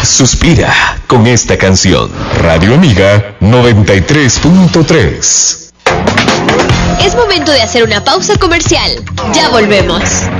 suspira con esta canción. Radio Amiga 93.3. Es momento de hacer una pausa comercial. Ya volvemos.